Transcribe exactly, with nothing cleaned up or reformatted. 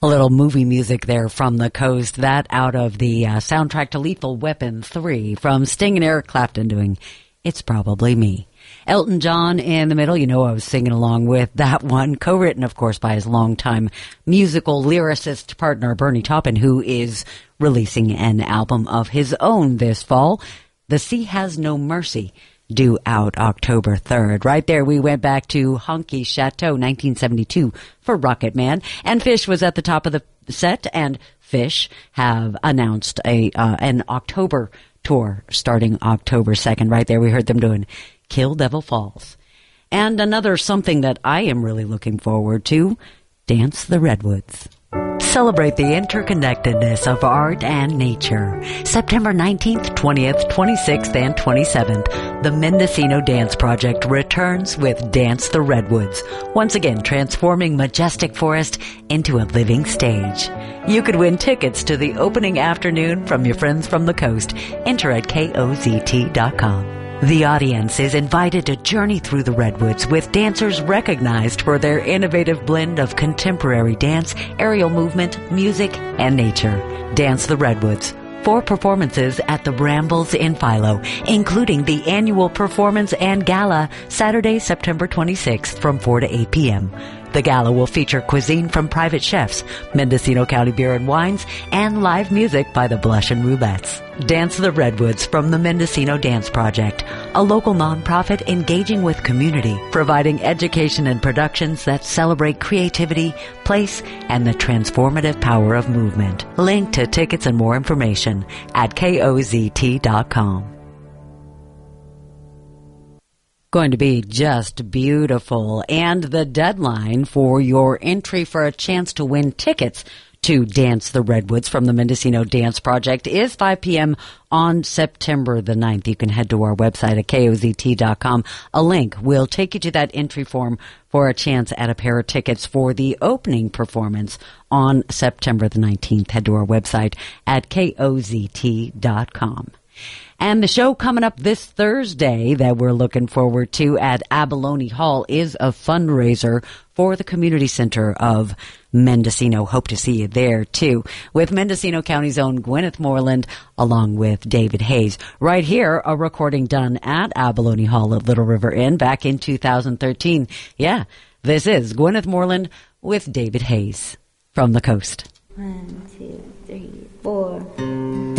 A little movie music there from the coast. That out of the uh, soundtrack to Lethal Weapon three from Sting and Eric Clapton doing It's Probably Me. Elton John in the middle. You know I was singing along with that one. Co-written, of course, by his longtime musical lyricist partner, Bernie Taupin, who is releasing an album of his own this fall. The Sea Has No Mercy, due out October third. Right there, we went back to Honky Chateau, nineteen seventy-two, for Rocket Man. And Fish was at the top of the set, and Fish have announced a uh, an October tour starting October second. Right there, we heard them doing Kill Devil Falls. And another something that I am really looking forward to, Dance the Redwoods. Celebrate the interconnectedness of art and nature. September nineteenth, twentieth, twenty-sixth, and twenty-seventh, the Mendocino Dance Project returns with Dance the Redwoods, once again transforming majestic forest into a living stage. You could win tickets to the opening afternoon from your friends from the coast. Enter at K O Z T dot com. The audience is invited to journey through the Redwoods with dancers recognized for their innovative blend of contemporary dance, aerial movement, music, and nature. Dance the Redwoods. Four performances at the Brambles in Philo, including the annual performance and gala Saturday, September twenty-sixth from four to eight p.m. The gala will feature cuisine from private chefs, Mendocino County Beer and Wines, and live music by the Blush and Roulettes. Dance the Redwoods from the Mendocino Dance Project, a local nonprofit engaging with community, providing education and productions that celebrate creativity, place, and the transformative power of movement. Link to tickets and more information at K O Z T dot com. Going to be just beautiful. And the deadline for your entry for a chance to win tickets to Dance the Redwoods from the Mendocino Dance Project is five p.m. on September the ninth. You can head to our website at K O Z T dot com. A link will take you to that entry form for a chance at a pair of tickets for the opening performance on September the nineteenth. Head to our website at K O Z T dot com. And the show coming up this Thursday that we're looking forward to at Abalone Hall is a fundraiser for the Community Center of Mendocino. Hope to see you there, too, with Mendocino County's own Gwyneth Moreland, along with David Hayes. Right here, a recording done at Abalone Hall at Little River Inn back in two thousand thirteen. Yeah, this is Gwyneth Moreland with David Hayes from the coast. One, two, three, four.